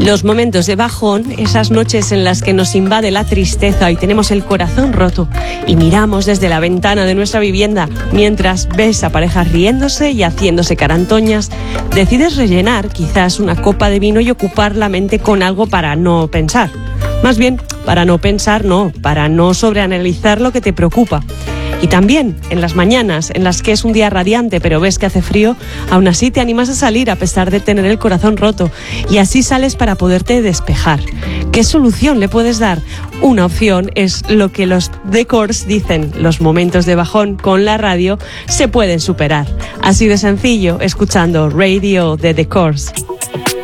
Los momentos de bajón, esas noches en las que nos invade la tristeza y tenemos el corazón roto y miramos desde la ventana de nuestra vivienda mientras ves a parejas riéndose y haciéndose carantoñas, decides rellenar quizás una copa de vino y ocupar la mente con algo para no pensar. Más bien, para no pensar, no, para no sobreanalizar lo que te preocupa. Y también en las mañanas en las que es un día radiante pero ves que hace frío, aún así te animas a salir a pesar de tener el corazón roto y así sales para poderte despejar. ¿Qué solución le puedes dar? Una opción es lo que los The Corrs dicen: los momentos de bajón con la radio se pueden superar. Así de sencillo, escuchando Radio de The Corrs.